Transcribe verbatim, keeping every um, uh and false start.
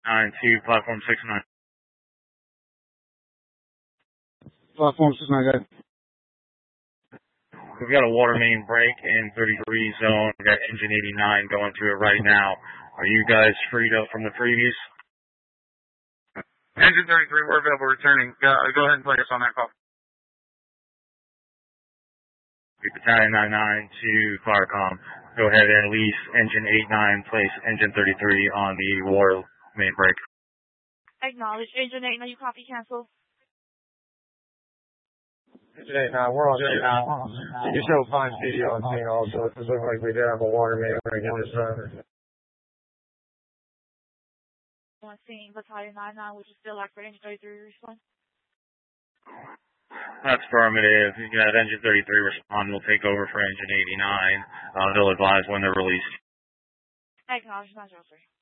nine to platform six nine. Platform six nine, guys. We've got a water main break in thirty-three zone. We've got engine eighty-nine going through it right now. Are you guys freed up from the freebies? Engine thirty-three, we're available returning. Go, go ahead and play us on that call. Battalion nine nine to Claricom. Go ahead and release engine eighty-nine, place engine thirty-three on the water main break. Acknowledge. Engine eighty-nine, you copy, cancel. Engine eighty-nine, we're on eight now. You show fine video on scene also. It looks like we did have a water main break in this road. On scene, Battalion nine nine, which is still active for engine thirty-three, respond. That's affirmative. You got engine thirty-three respond. We'll take over for engine eighty-nine. Uh, they'll advise when they're released. Acknowledge, nine zero three.